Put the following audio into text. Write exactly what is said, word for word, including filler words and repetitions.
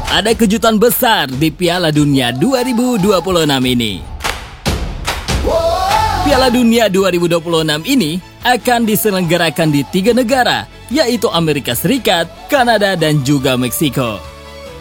Ada kejutan besar di Piala Dunia dua ribu dua puluh enam ini. Piala Dunia dua ribu dua puluh enam ini akan diselenggarakan di tiga negara, yaitu Amerika Serikat, Kanada, dan juga Meksiko.